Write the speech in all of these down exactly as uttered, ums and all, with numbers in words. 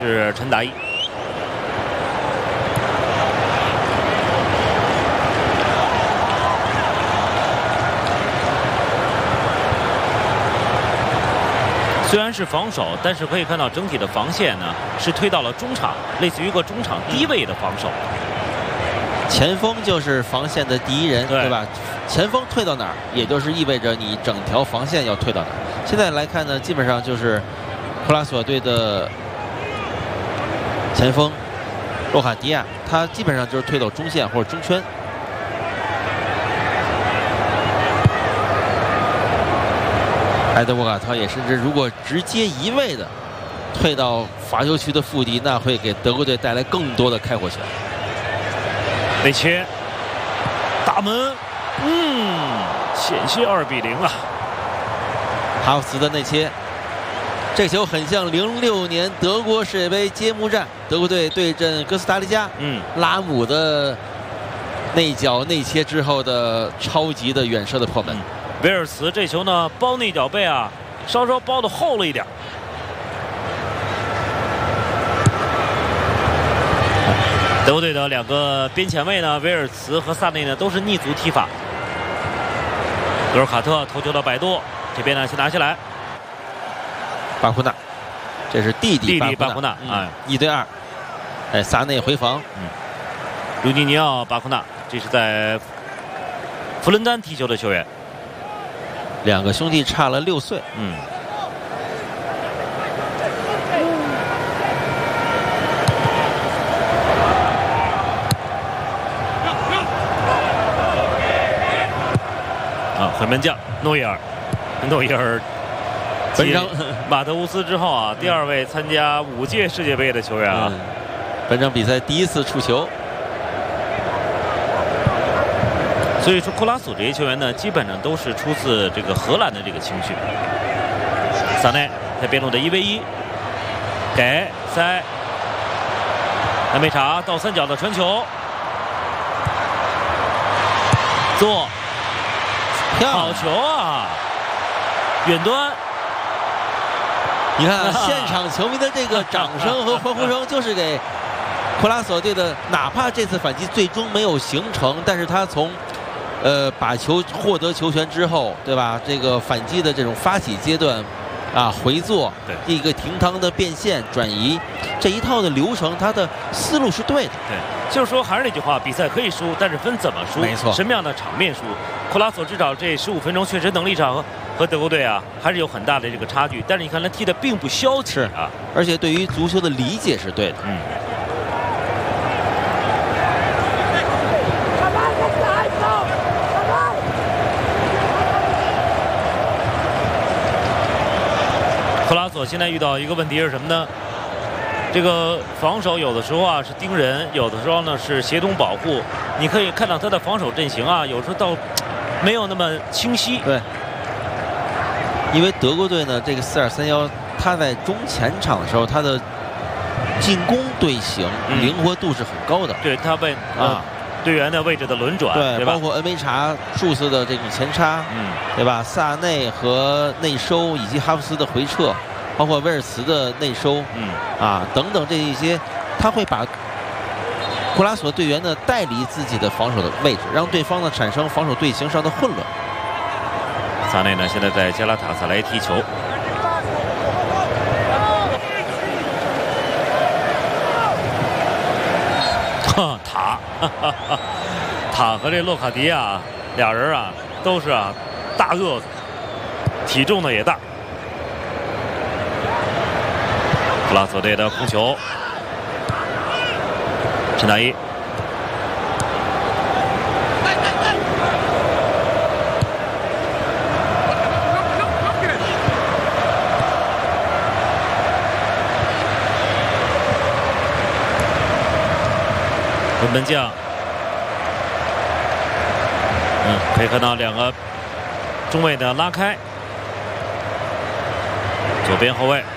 是陈达一。虽然是防守，但是可以看到整体的防线呢是推到了中场，类似于一个中场低位的防守。 前锋就是防线的第一人， 对, 对吧？前锋退到哪儿，也就是意味着你整条防线要退到哪儿。现在来看呢，基本上就是库拉索队的前锋洛卡迪亚，他基本上就是退到中线或者中圈。埃德沃卡特也甚至如果直接一味的退到罚球区的腹地，那会给德国队带来更多的开火权。 内切，大门，嗯，险些二比零啊！ 哈弗茨的内切，这球很像零六年德国世界杯揭幕战，德国队对阵哥斯达黎加， 嗯， 拉姆的内角内切之后的超级的远射的破门。嗯， 维尔茨这球呢，包内脚背啊，稍稍包的厚了一点。德国队的两个边前卫呢，维尔茨和萨内呢都是逆足踢法。德尔卡特头球到百多，这边呢先拿下来。 巴库纳，这是弟弟弟弟巴库纳， 哎，一对二。哎，萨内回防。 嗯，卢尼尼奥巴库纳，这是在弗伦丹踢球的球员。 两个兄弟差了六岁。 嗯。啊，回门将诺伊尔，诺伊尔本场马特乌斯之后啊，第二位参加五届世界杯的球员啊。 嗯，本场比赛第一次触球。 所以说，库拉索这些球员呢，基本上都是出自这个荷兰的这个青训。萨内在边路的一 v 一，给塞，埃梅查倒三角的传球，做好球啊！远端， 你看啊，现场球迷的这个掌声和欢呼声，就是给库拉索队的，哪怕这次反击最终没有形成，但是他从呃，把球获得球权之后，对吧？这个反击的这种发起阶段，啊，回做， 对， 一个停裆的变线转移，这一套的流程，他的思路是对的。 对，就是说还是那句话，比赛可以输，但是分怎么输， 没错， 什么样的场面输。库拉索至少这十五分钟确实能力上和和德国队啊还是有很大的这个差距，但是你看他踢的并不消极啊， 而且对于足球的理解是对的。 嗯。库拉索现在遇到一个问题是什么呢？这个防守有的时候啊是盯人，有的时候呢是协同保护。你可以看到他的防守阵型啊，有时候倒没有那么清晰。 对，因为德国队呢，这个四二三一，他在中前场的时候，他的进攻队形灵活度是很高的。 嗯、对他为啊。队员的位置的轮转， 对， 对吧？ 包括恩梅查数次的这种前插， 嗯， 对吧？萨内和内收，以及哈弗斯的回撤，包括威尔茨的内收， 嗯， 啊等等这一些，他会把库拉索队员呢带离自己的防守的位置，让对方呢产生防守队形上的混乱。 萨内呢现在在加拉塔萨莱踢球。塔，塔和这洛卡迪亚俩人啊，都是啊大个子，体重呢也大。库拉索队的控球，陈达一，门将，嗯，可以看到两个中卫的拉开，左边后卫，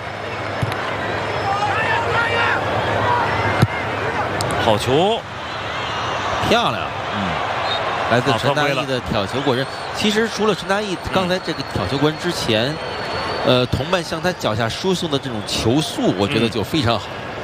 好球， 漂亮， 嗯， 来自陈达义的挑球过人。其实除了陈达义刚才这个挑球过人之前，呃，同伴向他脚下输送的这种球速，我觉得就非常好。嗯